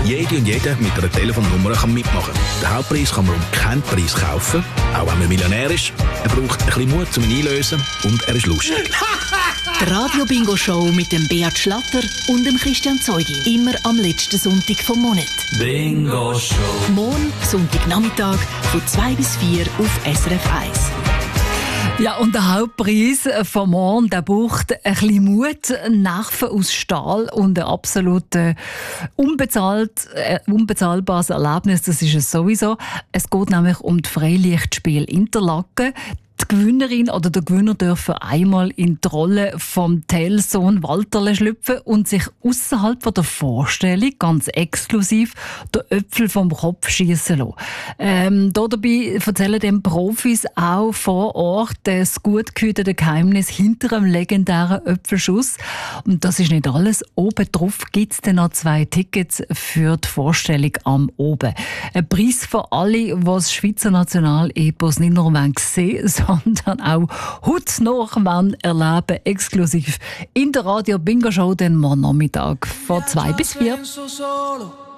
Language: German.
jede und jeder mit einer Telefonnummer kann mitmachen kann. Den Hauptpreis kann man um keinen Preis kaufen, auch wenn man Millionär ist. Er braucht ein bisschen Mut zum Einlösen und er ist lustig. Die Radio-Bingo-Show mit dem Beat Schlatter und dem Christian Zeugi. Immer am letzten Sonntag vom Monat. Bingo-Show. Morgen, Sonntagnachmittag, von 2 bis 4 auf SRF 1. Ja, und der Hauptpreis von morgen, der braucht ein bisschen Mut, Nerven aus Stahl und ein absolut unbezahlbares Erlebnis. Das ist es sowieso. Es geht nämlich um das Freilichtspiel Interlaken. Die Gewinnerin oder der Gewinner dürfen einmal in die Rolle vom Tellsohn Walterle schlüpfen und sich außerhalb der Vorstellung ganz exklusiv den Äpfel vom Kopf schiessen lassen. Dabei erzählen dem Profis auch vor Ort das gut gehütete Geheimnis hinter einem legendären Äpfelschuss. Und das ist nicht alles. Oben drauf gibt es dann noch 2 Tickets für die Vorstellung am Oben. Ein Preis für alle, die das Schweizer Nationalepos nicht nur sehen wollen, sondern auch hautnah erleben, exklusiv in der Radio-Bingo-Show den morgen Nachmittag von 2 bis 4.